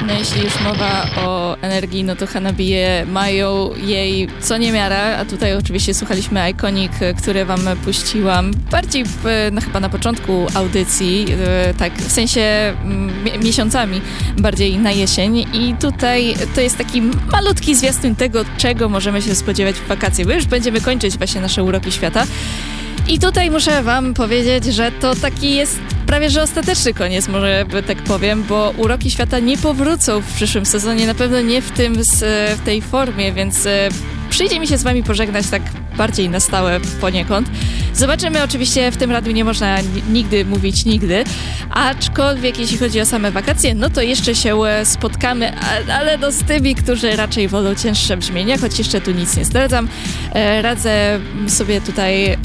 No jeśli już mowa o energii, no to Hanabiye mają jej co niemiara, a tutaj oczywiście słuchaliśmy Iconic, które wam puściłam bardziej chyba na początku audycji, tak w sensie miesiącami, bardziej na jesień i tutaj to jest taki malutki zwiastun tego, czego możemy się spodziewać w wakacje, bo już będziemy kończyć właśnie nasze uroki świata. I tutaj muszę wam powiedzieć, że to taki jest prawie że ostateczny koniec, może tak powiem, bo uroki świata nie powrócą w przyszłym sezonie, na pewno nie w tej formie, więc przyjdzie mi się z wami pożegnać tak bardziej na stałe poniekąd. Zobaczymy, oczywiście w tym radiu nie można nigdy mówić nigdy, aczkolwiek jeśli chodzi o same wakacje, no to jeszcze się spotkamy, ale no z tymi, którzy raczej wolą cięższe brzmienia, choć jeszcze tu nic nie zdradzam. Radzę sobie tutaj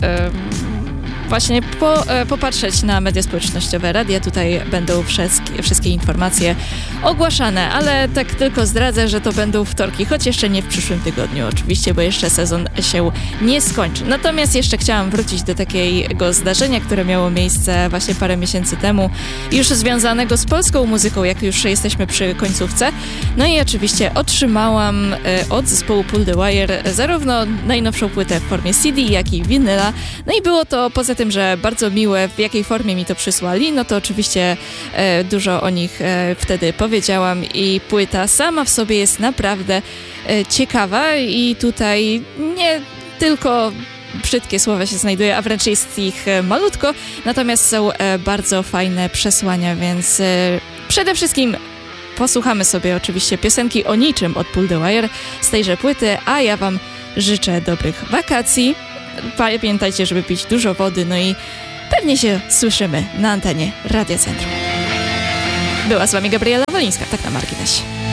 właśnie popatrzeć na media społecznościowe radia, tutaj będą wszystkie informacje ogłaszane, ale tak tylko zdradzę, że to będą wtorki, choć jeszcze nie w przyszłym tygodniu oczywiście, bo jeszcze sezon się nie skończy. Natomiast jeszcze chciałam wrócić do takiego zdarzenia, które miało miejsce właśnie parę miesięcy temu, już związanego z polską muzyką, jak już jesteśmy przy końcówce. No i oczywiście otrzymałam od zespołu Pull the Wire zarówno najnowszą płytę w formie CD, jak i winyla. No i było to poza tym, że bardzo miłe, w jakiej formie mi to przysłali, no to oczywiście dużo o nich wtedy powiedziałam i płyta sama w sobie jest naprawdę ciekawa i tutaj nie tylko brzydkie słowa się znajduje, a wręcz jest ich malutko, natomiast są bardzo fajne przesłania, więc przede wszystkim posłuchamy sobie oczywiście piosenki o niczym od Pull the Wire z tejże płyty, a ja wam życzę dobrych wakacji. Pamiętajcie, żeby pić dużo wody, no i pewnie się słyszymy na antenie Radia Centrum. Była z wami Gabriela Wolińska, tak na marginesie.